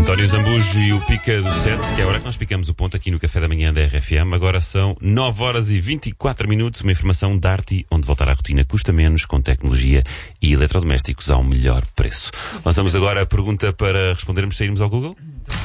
António Zambujo e o Pica do 7, que é a hora que nós picamos o ponto aqui no Café da Manhã da RFM. Agora são 9 horas e 24 minutos. Uma informação da Arti, onde voltar à rotina custa menos, com tecnologia e eletrodomésticos a um melhor preço. Lançamos agora a pergunta para respondermos, sairmos ao Google.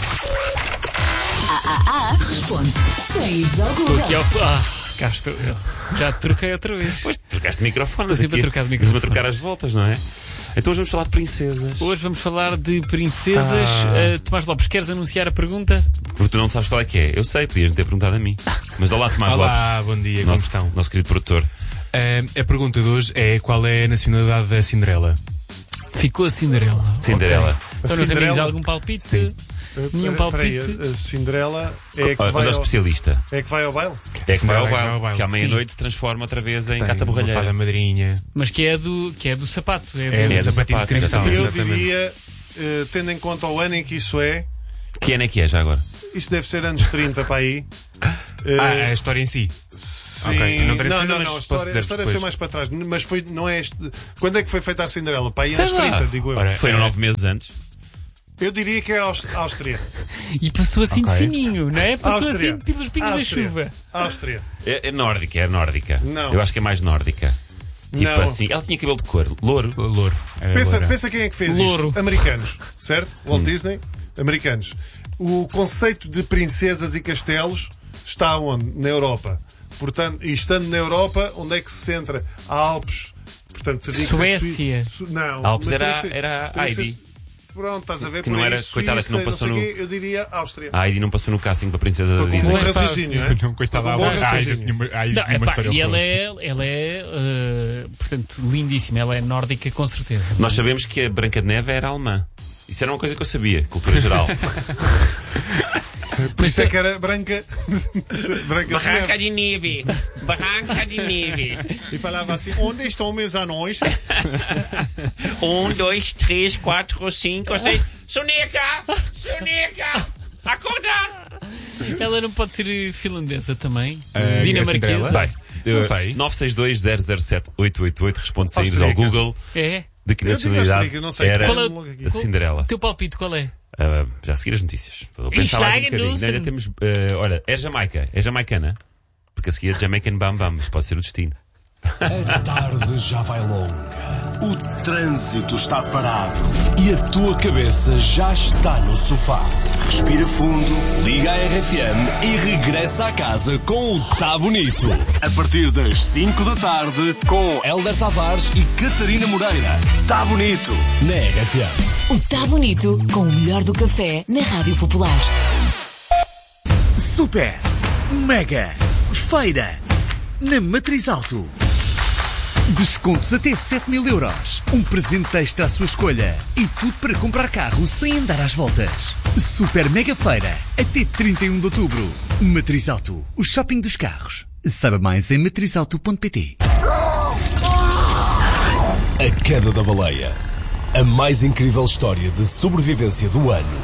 Responde. Saíres ao Google. Estou aqui ao... cá estou eu. Já te troquei outra vez. Pois, trocaste de microfone. Estou sempre a trocar de microfone. A trocar as voltas, não é? Então hoje vamos falar de princesas. Hoje vamos falar de princesas. Tomás Lopes, queres anunciar a pergunta? Porque tu não sabes qual é que é. Eu sei, podias ter perguntado a mim. Mas olá, Tomás Lopes. Olá, bom dia, como estão? Nosso querido produtor. A pergunta de hoje é: qual é a nacionalidade da Cinderela? Ficou a Cinderela. Cinderela. Okay. Então, Raminhos, algum palpite? Sim. Nenhum palpite? A Cinderela é que Olha, vai o especialista. É que vai ao baile? É que vai ao Cinderela baile. Que à meia-noite se transforma outra vez em gata Fada borralheira. madrinha. Mas que é do sapato. É do do sapatinho sapato, de cristal. Eu exatamente. diria, tendo em conta o ano em que isso é, Que ano é que é já agora? isto deve ser anos 30 para aí. A história em si. Sim. Ok, não terei certeza, não, mas a posso história dizer foi depois. mais para trás. Mas foi, não é este. Quando é que foi feita a Cinderela? Para aí Sei anos lá. 30, digo eu. Ora, Foram 9 meses antes. Eu diria que é a Áustria. E passou assim Ok. de fininho, não é? Passou Áustria. assim pelos pingos da Áustria. chuva. Áustria. É nórdica, é nórdica. Não. Eu acho que é mais nórdica. Tipo Não. assim. Ela tinha cabelo de cor. Louro. Louro. Era loura. Pensa quem é que fez Louro. isto. Americanos, certo? Walt Disney, americanos. O conceito de princesas e castelos está onde? Na Europa. Portanto, e estando na Europa, onde é que se centra? Alpes. Portanto, teria que ser Suécia. Não. Alpes mas era- teria que ser- era teria que ser- Heidi. Pronto, estás a ver Que por não aí, era- coitada, que não Suíça, passou sei no- quê, eu diria Áustria. A Heidi não passou no casting para a princesa da Com Disney. bom raciocínio, não é? Não, coitada Com da bom Ai, raciocínio. uma Não, epá, história e ela horrorosa. é portanto, lindíssima. Ela é nórdica, com certeza. Nós sabemos que a Branca de Neve era alemã. Isso era uma coisa que eu sabia, cultura geral. Por isso é que era branca. Branca de neve. de neve! Barranca de neve! E falava assim: onde estão meus anões? 1, 2, 3, 4, 5, 6. Soneca! Soneca! Acordar! Ela não pode ser finlandesa também? A Dinamarquesa? Cinderela? Bem, Não sei. 962-007-888 responde saíres ao Austríaca. Google É? de que Eu digo nacionalidade Áustria, não sei. era Qual é a Cinderela. O teu palpite qual é? Já a seguir as notícias. Vou pensar mais um bocadinho. Ainda temos, olha, é Jamaica. É jamaicana. Porque a seguir é Jamaican Bam Bam, mas pode ser o destino. A tarde já vai longa. O trânsito está parado e a tua cabeça já está no sofá. Respira fundo, liga a RFM e regressa a casa com o Tá Bonito. A partir das 5 da tarde, com Hélder Tavares e Catarina Moreira. Tá Bonito, na RFM. O Tá Bonito, com o melhor do café na Rádio Popular. Super, mega, feira, na Matriz Alto. Descontos até 7.000 euros. Um presente extra à sua escolha. E tudo para comprar carro sem andar às voltas. Super mega feira, até 31 de outubro. Matriz Alto, o shopping dos carros. Saiba mais em matrizalto.pt. A Queda da Baleia. A mais incrível história de sobrevivência do ano.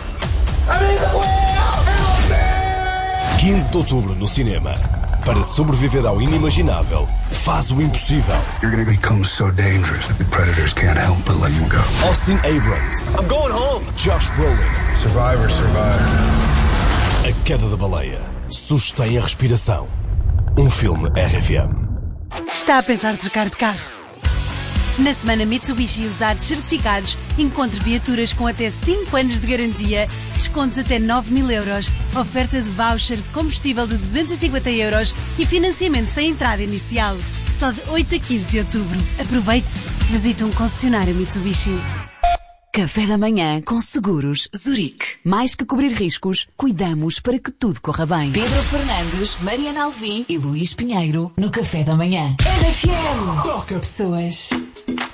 15 de outubro no cinema. Para sobreviver ao inimaginável, faz o impossível. You're gonna become so dangerous that the predators can't help but let you go. Austin Abrams. I'm going home. Josh Brolin. Survivor, survive. A Queda da Baleia. Sustém a respiração. Um filme RFM. Está a pensar trocar de carro? Na semana Mitsubishi Usados Certificados, encontre viaturas com até 5 anos de garantia, descontos até 9.000 euros, oferta de voucher de combustível de 250 euros e financiamento sem entrada inicial. Só de 8 a 15 de outubro. Aproveite! Visite um concessionário Mitsubishi. Café da Manhã com Seguros Zurique. Mais que cobrir riscos, cuidamos para que tudo corra bem. Pedro Fernandes, Mariana Alvim e Luís Pinheiro no Café da Manhã. RFM. Toca pessoas.